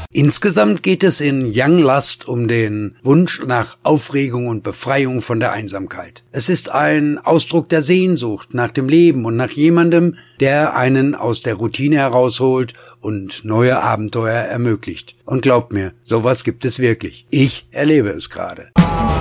Insgesamt geht es in Young Lust um den Wunsch nach Aufregung und Befreiung von der Einsamkeit. Es ist ein Ausdruck der Sehnsucht nach dem Leben und nach jemandem, der einen aus der Routine herausholt und neue Abenteuer ermöglicht. Und glaubt mir, sowas gibt es wirklich. Ich erlebe es gerade.